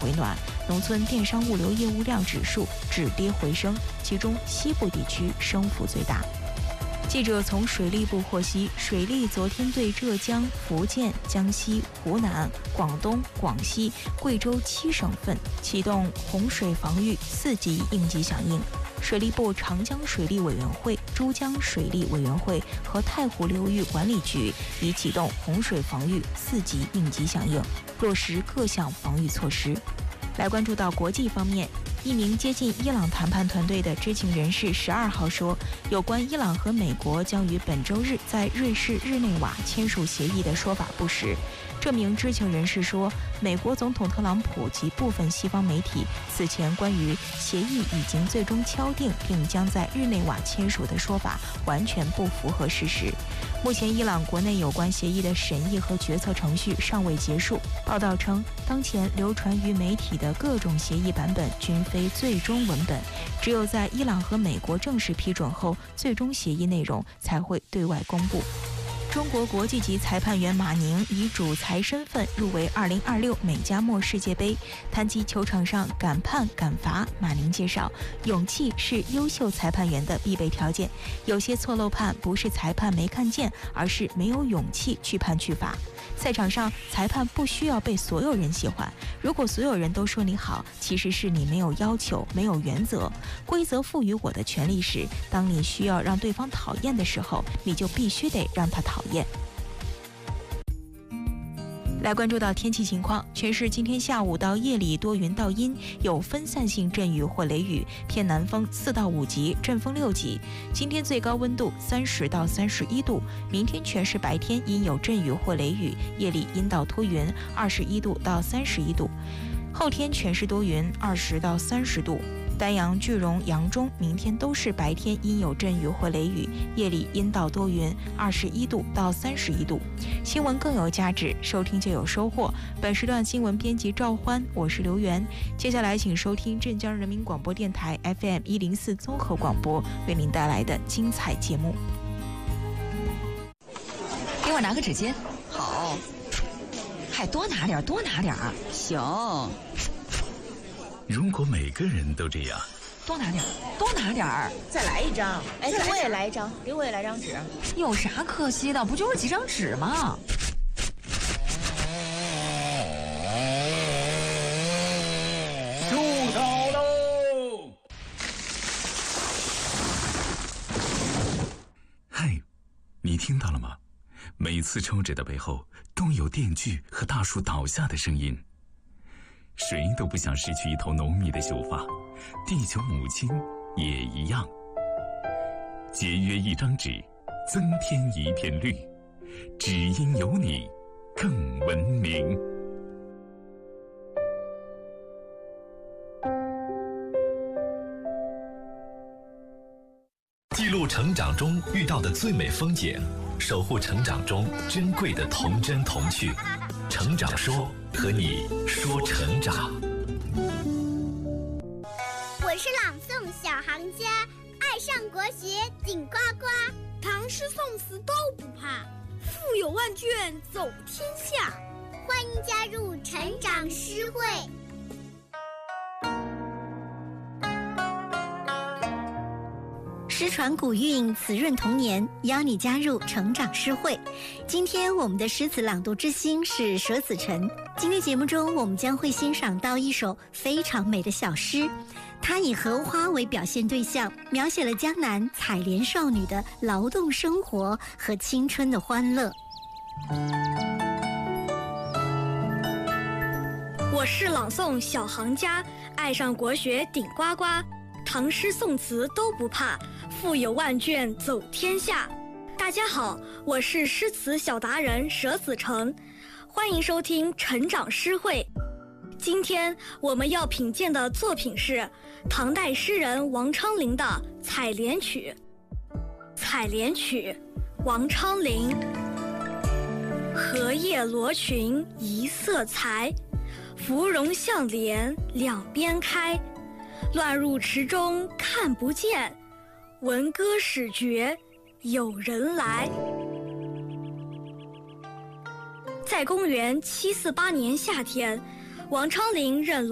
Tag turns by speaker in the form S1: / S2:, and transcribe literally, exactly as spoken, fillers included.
S1: 回暖，农村电商物流业务量指数止跌回升，其中西部地区升幅最大。记者从水利部获悉，水利昨天对浙江、福建、江西、湖南、广东、广西、贵州七省份启动洪水防御四级应急响应。水利部长江水利委员会、珠江水利委员会和太湖流域管理局已启动洪水防御四级应急响应，落实各项防御措施。来关注到国际方面，一名接近伊朗谈判团队的知情人士十二号说，有关伊朗和美国将于本周日在瑞士日内瓦签署协议的说法不实。这名知情人士说，美国总统特朗普及部分西方媒体此前关于协议已经最终敲定并将在日内瓦签署的说法完全不符合事实。目前伊朗国内有关协议的审议和决策程序尚未结束。报道称，当前流传于媒体的各种协议版本均非最终文本，只有在伊朗和美国正式批准后，最终协议内容才会对外公布。中国国际级裁判员马宁以主裁身份入围二零二六美加墨世界杯。谈及球场上敢判敢罚，马宁介绍，勇气是优秀裁判员的必备条件。有些错漏判不是裁判没看见，而是没有勇气去判去罚。赛场上，裁判不需要被所有人喜欢。如果所有人都说你好，其实是你没有要求，没有原则。规则赋予我的权利是，当你需要让对方讨厌的时候，你就必须得让他讨厌。来关注到天气情况，全市今天下午到夜里多云到阴，有分散性阵雨或雷雨，偏南风四到五级，阵风六级。今天最高温度三十到三十一度，明天全市白天阴有阵雨或雷雨，夜里阴到多云，二十一度到三十一度。后天全市多云，二十到三十度。丹阳、句容、扬中明天都是白天阴有阵雨或雷雨，夜里阴到多云，二十一度到三十一度。新闻更有价值，收听就有收获。本时段新闻编辑赵欢，我是刘源。接下来请收听镇江人民广播电台 F M 一零四综合广播为您带来的精彩节目。
S2: 给我拿个纸巾。
S3: 好，
S2: 还多拿点，多拿点。
S3: 行。
S4: 如果每个人都这样，
S2: 多拿点，多拿点儿，
S5: 再来一张。哎，给我也来一张，给我也来张纸。
S2: 有啥可惜的？不就是几张纸吗？
S4: 收手喽！嗨，你听到了吗？每次抽纸的背后都有电锯和大树倒下的声音。谁都不想失去一头浓密的秀发，地球母亲也一样。节约一张纸，增添一片绿，只因有你更文明。
S6: 记录成长中遇到的最美风景，守护成长中珍贵的童真童趣。成长说，和你说成长。
S7: 我是朗诵小行家，爱上国学顶呱呱，
S8: 唐诗宋词都不怕，腹有万卷走天下。
S7: 欢迎加入成长诗会。
S9: 诗传古韵，词润童年，邀你加入成长诗会。今天我们的诗词朗读之星是舍子成。今天节目中，我们将会欣赏到一首非常美的小诗，它以荷花为表现对象，描写了江南采莲少女的劳动生活和青春的欢乐。
S8: 我是朗诵小行家，爱上国学顶呱呱，唐诗宋词都不怕，腹有万卷走天下。大家好，我是诗词小达人舍子成，欢迎收听成长诗会。今天我们要品鉴的作品是唐代诗人王昌龄的《采莲曲》。《采莲曲》，王昌龄。荷叶罗裙一色裁，芙蓉向帘两边开。乱入池中看不见，闻歌始觉有人来。在公元七四八年夏天，王昌龄任